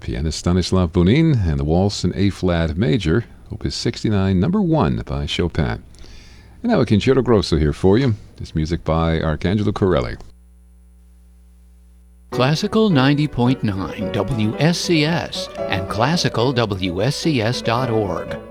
pianist Stanislav Bunin, and the Waltz in A-flat major, Opus 69, number 1 by Chopin. And now a Concerto Grosso here for you. This music by Arcangelo Corelli. Classical 90.9 WSCS and classicalwscs.org.